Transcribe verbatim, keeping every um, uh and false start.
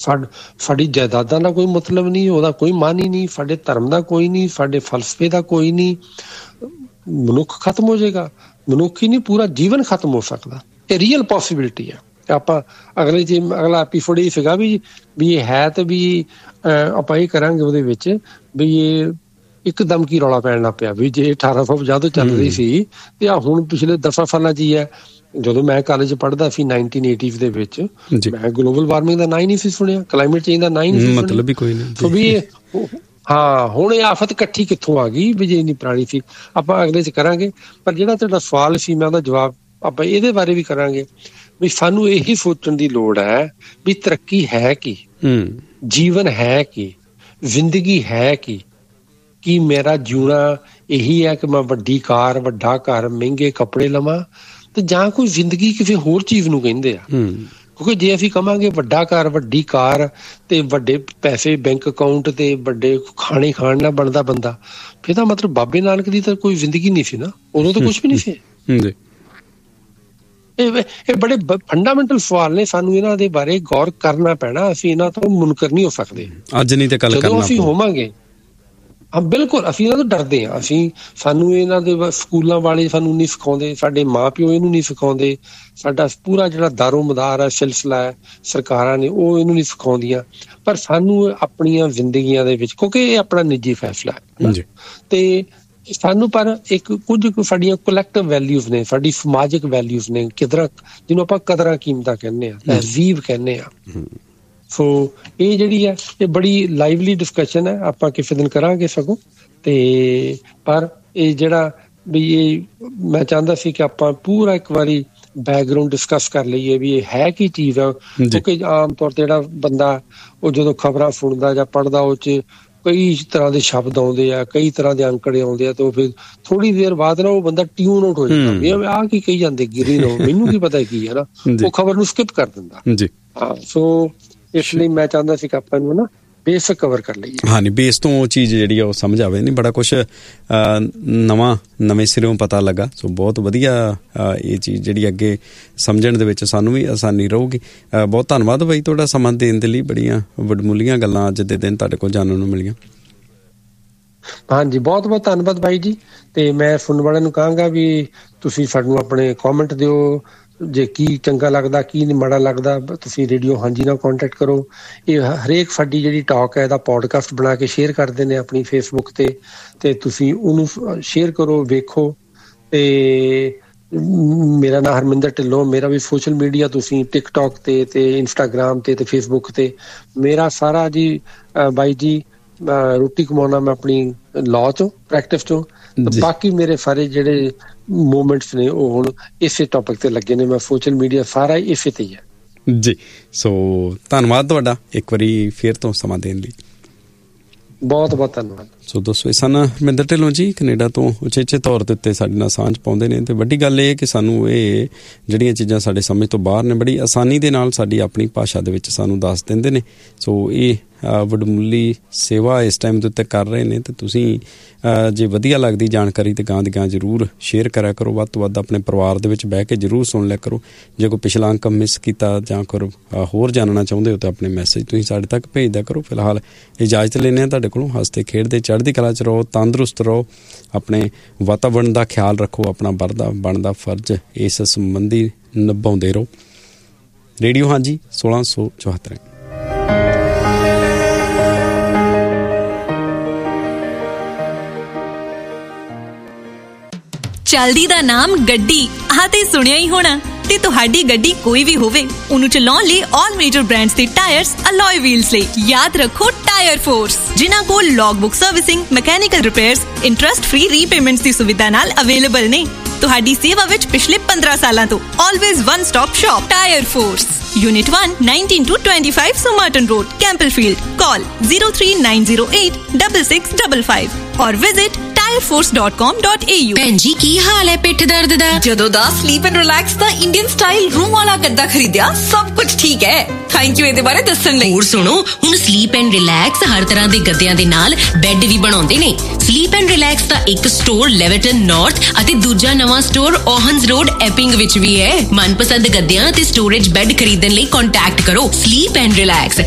ਸਾਡ ਸਾਡੀ ਜਾਇਦਾਦਾਂ ਦਾ ਕੋਈ ਮਤਲਬ ਨਹੀਂ, ਉਹਦਾ ਕੋਈ ਮਨ ਹੀ ਨਹੀਂ, ਸਾਡੇ ਧਰਮ ਦਾ ਕੋਈ ਨਹੀਂ, ਸਾਡੇ ਫਲਸਫੇ ਦਾ ਕੋਈ ਨਹੀਂ। ਮਨੁੱਖ ਖਤਮ ਹੋ ਜਾਏਗਾ, ਮਨੁੱਖ ਹੀ ਨਹੀਂ ਪੂਰਾ ਜੀਵਨ ਖਤਮ ਹੋ ਸਕਦਾ। ਇਹ ਰੀਅਲ ਪੋਸੀਬਿਲਿਟੀ ਹੈ। ਆਪਾਂ ਅਗਲੇ ਜੇ ਅਗਲਾ ਐਪੀਸੋਡ ਇਹ ਸੀਗਾ ਵੀ ਵੀ ਇਹ ਹੈ ਤੇ ਵੀ ਆਪਾਂ ਇਹ ਕਰਾਂਗੇ ਉਹਦੇ ਵਿੱਚ ਵੀ ਇਹ ਇੱਕਦਮ ਕੀ ਰੌਲਾ ਪੈਣ ਲੱਗ ਪਿਆ ਵੀ ਜੇ ਅਠਾਰਾਂ ਸੌ ਪੰਜਾਹ ਤੋਂ ਚੱਲ ਰਹੀ ਸੀ ਤੇ ਆ ਹੁਣ ਪਿਛਲੇ ਦਸਾਂ ਸਾਲਾਂ ਚ ਹੀ ਹੈ। ਜਦੋਂ ਮੈਂ ਕਾਲਜ ਪੜ੍ਹਦਾ ਸੀ ਨਾਈਨਟੀਨ ਏਟੀ ਦੇ ਵਿੱਚ, ਮੈਂ ਗਲੋਬਲ ਵਾਰਮਿੰਗ ਦਾ ਨਾਂ ਹੀ ਨਹੀਂ ਸੀ ਸੁਣਿਆ, ਕਲਾਈਮੇਟ ਚੇਂਜ ਦਾ ਨਾਂ ਹੀ ਨਹੀਂ ਸੀ ਮਤਲਬ ਹੀ ਕੋਈ ਨਹੀਂ ਵੀ ਇਹ ਹਾਂ ਹੁਣ ਇਹ ਆਫਤ ਇਕੱਠੀ ਕਿੱਥੋਂ ਆ ਗਈ ਵੀ ਜੇ ਇੰਨੀ ਪੁਰਾਣੀ ਸੀ। ਆਪਾਂ ਅਗਲੇ ਚ ਕਰਾਂਗੇ, ਪਰ ਜਿਹੜਾ ਤੁਹਾਡਾ ਸਵਾਲ ਸੀ ਮੈਂ ਉਹਦਾ ਜਵਾਬ ਆਪਾਂ ਇਹਦੇ ਬਾਰੇ ਵੀ ਕਰਾਂਗੇ ਵੀ ਸਾਨੂੰ ਇਹੀ ਸੋਚਣ ਦੀ ਲੋੜ ਹੈ ਵੀ ਤਰੱਕੀ ਹੈ ਕੀ, ਜੀਵਨ ਹੈ ਕੀ, ਜ਼ਿੰਦਗੀ ਹੈ ਕੀ। ਕੀ ਮੇਰਾ ਜਿਉਣਾ ਇਹੀ ਹੈ ਕਿ ਮੈਂ ਵੱਡੀ ਕਾਰ, ਵੱਡਾ ਘਰ, ਮਹਿੰਗੇ ਕੱਪੜੇ ਲਵਾਂ, ਤੇ ਜਾਂ ਕੋਈ ਜ਼ਿੰਦਗੀ ਕਿਸੇ ਹੋਰ ਚੀਜ਼ ਨੂੰ ਕਹਿੰਦੇ ਆ? ਕਿਉਂਕਿ ਜੇ ਅਸੀਂ ਕਵਾਂਗੇ ਵੱਡਾ ਘਰ, ਵੱਡੀ ਕਾਰ ਤੇ ਵੱਡੇ ਪੈਸੇ ਬੈਂਕ ਅਕਾਊਂਟ ਤੇ ਵੱਡੇ ਖਾਣੇ ਖਾਣ ਨਾਲ ਬਣਦਾ ਬੰਦਾ, ਫਿਰ ਤਾਂ ਮਤਲਬ ਬਾਬੇ ਨਾਨਕ ਦੀ ਤਾਂ ਕੋਈ ਜ਼ਿੰਦਗੀ ਨਹੀਂ ਸੀ ਨਾ, ਉਦੋਂ ਤਾਂ ਕੁਛ ਵੀ ਨਹੀਂ ਸੀ। ਇਹ ਇਹ ਬੜੇ ਫੰਡਾਮੈਂਟਲ ਸਵਾਲ ਨੇ, ਸਾਨੂੰ ਇਹਨਾਂ ਦੇ ਬਾਰੇ ਗੌਰ ਕਰਨਾ ਪੈਣਾ। ਅਸੀਂ ਇਹਨਾਂ ਤੋਂ ਮੁਨਕਰ ਨਹੀਂ ਹੋ ਸਕਦੇ ਅੱਜ ਨਹੀਂ ਤੇ ਕੱਲ ਜਦੋਂ ਅਸੀਂ ਹੋਵਾਂਗੇ। ਹਾਂ ਬਿਲਕੁਲ, ਅਸੀਂ ਇਹਨਾਂ ਤੋਂ ਡਰਦੇ ਹਾਂ। ਅਸੀਂ ਸਾਨੂੰ ਇਹਨਾਂ ਦੇ ਸਕੂਲਾਂ ਵਾਲੇ ਸਾਨੂੰ ਨਹੀਂ ਸਿਖਾਉਂਦੇ, ਸਾਡੇ ਮਾਂ ਪਿਓ ਇਹਨੂੰ ਨਹੀਂ ਸਿਖਾਉਂਦੇ, ਸਾਡਾ ਪੂਰਾ ਜਿਹੜਾ ਦਾਰੋ ਮਦਾਰ ਹੈ, ਸਿਲਸਿਲਾ ਹੈ, ਸਰਕਾਰਾਂ ਨੇ ਉਹ ਇਹਨੂੰ ਨਹੀਂ ਸਿਖਾਉਂਦੀਆਂ। ਪਰ ਸਾਨੂੰ ਆਪਣੀਆਂ ਜ਼ਿੰਦਗੀਆਂ ਦੇ ਵਿੱਚ, ਕਿਉਂਕਿ ਇਹ ਆਪਣਾ ਨਿੱਜੀ ਫੈਸਲਾ ਹੈ ਤੇ ਸਾਨੂੰ ਪਰ ਇੱਕ ਕੁਝ ਕੁ ਸਾਡੀਆਂ ਕਲੈਕਟਿਵ ਵੈਲਿਊਜ਼ ਨੇ, ਸਾਡੀ ਸਮਾਜਿਕ ਵੈਲਿਊਜ਼ ਨੇ, ਕਿਦਰਾਂ ਜਿਹਨੂੰ ਆਪਾਂ ਕਦਰਾਂ ਕੀਮਤਾਂ ਕਹਿੰਦੇ ਹਾਂ, ਤਹਿਜ਼ੀਬ ਕਹਿੰਦੇ ਹਾਂ। ਸੋ ਇਹ ਜਿਹੜੀ ਹੈ ਇਹ ਬੜੀ ਲਾਈਵਲੀ ਡਿਸਕਸ਼ਨ ਹੈ, ਆਪਾਂ ਕਿਸੇ ਦਿਨ ਕਰਾਂਗੇ ਸਗੋਂ। ਤੇ ਪਰ ਇਹ ਜਿਹੜਾ ਵੀ ਇਹ ਮੈਂ ਚਾਹੁੰਦਾ ਸੀ ਕਿ ਆਪਾਂ ਪੂਰਾ ਇੱਕ ਵਾਰੀ ਬੈਕਗਰਾਊਂਡ ਡਿਸਕਸ ਕਰ ਲਈਏ ਵੀ ਇਹ ਹੈ ਕੀ ਚੀਜ਼ ਆ। ਕਿਉਂਕਿ ਆਮ ਤੌਰ ਤੇ ਜਿਹੜਾ ਬੰਦਾ ਉਹ ਜਦੋਂ ਖਬਰਾਂ ਸੁਣਦਾ ਜਾਂ ਪੜ੍ਹਦਾ ਉਹ 'ਚ ਕਈ ਤਰ੍ਹਾਂ ਦੇ ਸ਼ਬਦ ਆਉਂਦੇ ਆ, ਕਈ ਤਰ੍ਹਾਂ ਦੇ ਅੰਕੜੇ ਆਉਂਦੇ ਆ, ਤੇ ਉਹ ਫਿਰ ਥੋੜੀ ਦੇਰ ਬਾਅਦ ਨਾ ਉਹ ਬੰਦਾ ਟਿਊਨ ਆਊਟ ਹੋ ਜਾਂਦਾ ਵੀ ਆਹ ਕੀ ਕਹੀ ਜਾਂਦੇ ਗਿਰੀ ਨੂੰ, ਮੈਨੂੰ ਕੀ ਪਤਾ ਕੀ ਹੈ ਨਾ, ਉਹ ਖਬਰ ਨੂੰ ਸਕਿਪ ਕਰ ਦਿੰਦਾ। ਹਾਂ ਸੋ ਇਸ ਲਈ ਮੈਂ ਚਾਹੁੰਦਾ ਸੀ ਕਿ ਆਪਾਂ ਨੂੰ ਨਾ ਬੇਸ ਕਵਰ ਕਰ ਲਈਏ। ਹਾਂਜੀ, ਬੇਸ ਤੋਂ ਉਹ ਚੀਜ਼ ਜਿਹੜੀ ਆ ਉਹ ਸਮਝ ਆਵੇ। ਨਹੀਂ ਬੜਾ ਕੁਛ ਨਵਾਂ ਨਵੇਂ ਸਿਰੋਂ ਪਤਾ ਲੱਗਾ। ਸੋ ਬਹੁਤ ਵਧੀਆ ਇਹ ਚੀਜ਼ ਜਿਹੜੀ ਅੱਗੇ ਸਮਝਣ ਦੇ ਵਿੱਚ ਸਾਨੂੰ ਵੀ ਆਸਾਨੀ ਰਹੂਗੀ। ਬਹੁਤ ਧੰਨਵਾਦ ਬਾਈ ਤੁਹਾਡਾ ਸਮਾਂ ਦੇਣ ਦੇ ਲਈ। ਬੜੀਆਂ ਵਡਮੁੱਲੀਆਂ ਗੱਲਾਂ ਅੱਜ ਦੇ ਦਿਨ ਤੁਹਾਡੇ ਕੋਲ ਜਾਣਨ ਨੂੰ ਮਿਲੀਆਂ। ਹਾਂਜੀ ਬਹੁਤ ਬਹੁਤ ਧੰਨਵਾਦ ਬਾਈ ਜੀ। ਤੇ ਮੈਂ ਸੁਣਨ ਵਾਲਿਆਂ ਨੂੰ ਕਹਾਂਗਾ ਵੀ ਤੁਸੀਂ ਸਾਨੂੰ ਆਪਣੇ ਕੌਮੈਂਟ ਦਿਓ, ਜੇ ਕੀ ਚੰਗਾ ਲੱਗਦਾ ਕੀ ਮਾੜਾ ਲੱਗਦਾ ਤੁਸੀਂ ਰੇਡੀਓ ਹਾਂਜੀ ਨਾਲ ਕਾਂਟੈਕਟ ਕਰੋ। ਇਹ ਹਰੇਕ ਸਾਡੀ ਜਿਹੜੀ ਟਾਕ ਹੈ ਇਹਦਾ ਪੋਡਕਾਸਟ ਬਣਾ ਕੇ ਸ਼ੇਅਰ ਕਰਦੇ ਨੇ ਆਪਣੀ ਫੇਸਬੁੱਕ ਤੇ, ਤੇ ਤੁਸੀਂ ਉਹਨੂੰ ਸ਼ੇਅਰ ਕਰੋ, ਵੇਖੋ। ਤੇ ਮੇਰਾ ਨਾਮ ਹਰਮਿੰਦਰ ਢਿੱਲੋਂ, ਮੇਰਾ ਵੀ ਸੋਸ਼ਲ ਮੀਡੀਆ ਤੁਸੀਂ ਟਿਕਟੋਕ ਤੇ ਤੇ ਇੰਸਟਾਗ੍ਰਾਮ ਤੇ ਤੇ ਫੇਸਬੁੱਕ ਤੇ ਮੇਰਾ ਸਾਰਾ ਜੀ ਬਾਈ ਜੀ ਰੋਟੀ ਕਮਾਉਣਾ ਮੈਂ ਆਪਣੀ ਲਾਅ ਚੋਂ, ਪ੍ਰੈਕਟਿਸ ਚੋਂ। ਬਾਕੀ ਮੇਰੇ ਸਾਰੇ ਜਿਹੜੇ ਮੂਵਮੈਂਟਸ ਨੇ ਉਹ ਹੁਣ ਇਸੇ ਟੌਪਿਕ ਤੇ ਲੱਗੇ ਨੇ। ਮੈਂ ਸੋਸ਼ਲ ਮੀਡੀਆ ਸਾਰਾ ਹੀ ਇਸੇ ਤੇ ਹੀ ਹੈ ਜੀ। ਸੋ ਧੰਨਵਾਦ ਤੁਹਾਡਾ ਇੱਕ ਵਾਰੀ ਫੇਰ ਤੋਂ ਸਮਾਂ ਦੇਣ ਲਈ। ਬਹੁਤ ਬਹੁਤ ਧੰਨਵਾਦ। ਸੋ ਦੋਸਤੋ, ਇਹ ਸਨ ਹਰਮਿੰਦਰ ਢਿੱਲੋਂ ਜੀ, ਕੈਨੇਡਾ ਤੋਂ ਉਚੇਚੇ ਤੌਰ ਦੇ ਉੱਤੇ ਸਾਡੇ ਨਾਲ ਸਾਂਝ ਪਾਉਂਦੇ ਨੇ। ਤੇ ਵੱਡੀ ਗੱਲ ਇਹ ਕਿ ਸਾਨੂੰ ਇਹ ਜਿਹੜੀਆਂ ਚੀਜ਼ਾਂ ਸਾਡੇ ਸਮਝ ਤੋਂ ਬਾਹਰ ਨੇ ਬੜੀ ਆਸਾਨੀ ਦੇ ਨਾਲ ਸਾਡੀ ਆਪਣੀ ਭਾਸ਼ਾ ਦੇ ਵਿੱਚ ਸਾਨੂੰ ਦੱਸ ਦਿੰਦੇ ਨੇ। ਸੋ ਇਹ ਵਡਮੁੱਲੀ ਸੇਵਾ ਇਸ ਟਾਈਮ ਦੇ ਉੱਤੇ ਕਰ ਰਹੇ ਨੇ। ਤੇ ਤੁਸੀਂ ਜੇ ਵਧੀਆ ਲੱਗਦੀ ਜਾਣਕਾਰੀ ਤੇ ਗਾਂ ਦੀ ਗਾਂ ਜ਼ਰੂਰ ਸ਼ੇਅਰ ਕਰਿਆ ਕਰੋ। ਵੱਧ ਤੋਂ ਵੱਧ ਆਪਣੇ ਪਰਿਵਾਰ ਦੇ ਵਿੱਚ ਬਹਿ ਕੇ ਜ਼ਰੂਰ ਸੁਣ ਲਿਆ ਕਰੋ। ਜੇ ਕੋਈ ਪਿਛਲਾ ਅੰਕ ਮਿਸ ਕੀਤਾ ਜਾਂ ਕੋਈ ਹੋਰ ਜਾਣਨਾ ਚਾਹੁੰਦੇ ਹੋ ਤਾਂ ਆਪਣੇ ਮੈਸੇਜ ਤੁਸੀਂ ਸਾਡੇ ਤੱਕ ਭੇਜ ਦਿਆ ਕਰੋ। ਫਿਲਹਾਲ ਇਜਾਜ਼ਤ ਲੈਂਦੇ ਹਾਂ ਤੁਹਾਡੇ ਕੋਲੋਂ। ਹੱਸਦੇ ਖੇਡਦੇ ਚੜ੍ਹਦੀ ਕਲਾ 'ਚ ਰਹੋ, ਤੰਦਰੁਸਤ ਰਹੋ, ਆਪਣੇ ਵਾਤਾਵਰਨ ਦਾ ਖਿਆਲ ਰੱਖੋ, ਆਪਣਾ ਬਣਦਾ ਬਣਦਾ ਫਰਜ਼ ਇਸ ਸੰਬੰਧੀ ਨਿਭਾਉਂਦੇ ਰਹੋ। ਰੇਡੀਓ ਹਾਂਜੀ ਸੋਲਾਂ ਸੌ ਚੁਹੱਤਰ। ਚਲਦੀ ਦਾ ਨਾਮ ਗੱਡੀ, ਆਹ ਤੇ ਸੁਣਿਆ ਹੀ ਹੋਣਾ। ਤੇ ਤੁਹਾਡੀ ਗੱਡੀ ਕੋਈ ਵੀ ਹੋਵੇ, ਉਹਨੂੰ ਚਲਾਉਣ ਲਈ ਆਲ ਮੇਜਰ ਬ੍ਰਾਂਡਸ ਦੇ ਟਾਇਰਸ ਅਲੋਏ ਵੀਲਸ ਲਈ ਯਾਦ ਰੱਖੋ ਟਾਇਰ ਫੋਰਸ, ਜਿਨ੍ਹਾਂ ਕੋਲ log book servicing, mechanical repairs, interest free repayments ਦੀ ਸੁਵਿਧਾ ਨਾਲ ਅਵੇਲੇਬਲ ਨੇ। ਤੁਹਾਡੀ ਸੇਵਾ ਵਿੱਚ ਪਿਛਲੇ ਪੰਦਰਾਂ ਸਾਲਾਂ ਤੋਂ always one stop shop tyre force, Unit one, nineteen to twenty-five Somerton Road, Campbellfield. Call zero three nine zero eight six six five five or visit tire force dot com dot a u। ਭੈਣ ਜੀ ਕੀ ਹਾਲ ਹੈ ਪਿੱਠ ਦਰਦ ਦਾ? ਜਦੋਂ ਦਾ sleep and relax the Indian style room ਵਾਲਾ ਗੱਦਾ ਖਰੀਦਿਆ ਸਭ ਕੁਝ ਠੀਕ ਹੈ। ਥੈਂਕ ਯੂ ਇਹਦੇ ਬਾਰੇ ਦੱਸਣ ਲਈ। ਹੋਰ ਸੁਣੋ, ਹੁਣ ਸਲੀਪ ਐਂਡ ਰਿਲੈਕਸ ਹਰ ਤਰ੍ਹਾਂ ਦੇ ਗੱਦਿਆਂ ਦੇ ਨਾਲ ਬੈੱਡ ਵੀ ਬਣਾਉਂਦੇ ਨੇ। ਸਲੀਪ ਐਂਡ ਰਿਲੈਕਸ ਦਾ ਇੱਕ ਸਟੋਰ ਲੈਵਰਟਨ ਨਾਰਥ ਅਤੇ ਦੂਜਾ ਨਵਾਂ ਸਟੋਰ ਓਹਨਸ ਰੋਡ ਐਪਿੰਗ ਵਿੱਚ ਵੀ ਹੈ। ਮਨਪਸੰਦ ਗੱਦਿਆਂ ਤੇ ਸਟੋਰੇਜ ਬੈੱਡ ਖਰੀਦਣ ਲਈ ਕੰਟੈਕਟ ਕਰੋ ਸਲੀਪ ਐਂਡ ਰਿਲੈਕਸ